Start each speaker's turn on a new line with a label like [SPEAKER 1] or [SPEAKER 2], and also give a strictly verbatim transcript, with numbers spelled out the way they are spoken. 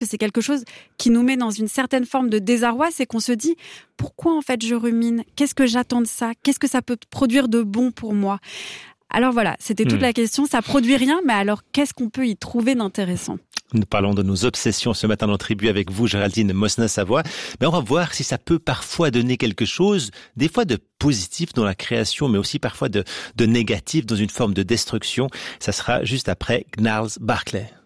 [SPEAKER 1] C'est quelque chose qui nous met dans une certaine forme de désarroi, c'est qu'on se dit « Pourquoi en fait je rumine ? Qu'est-ce que j'attends de ça ? Qu'est-ce que ça peut produire de bon pour moi ?» Alors voilà, c'était toute mmh. la question. Ça produit rien, mais alors qu'est-ce qu'on peut y trouver d'intéressant ?
[SPEAKER 2] Nous parlons de nos obsessions ce matin dans Tribu avec vous, Géraldine Mosna-Savoie. Mais on va voir si ça peut parfois donner quelque chose, des fois de positif dans la création, mais aussi parfois de, de négatif dans une forme de destruction. Ça sera juste après Gnarls Barclay.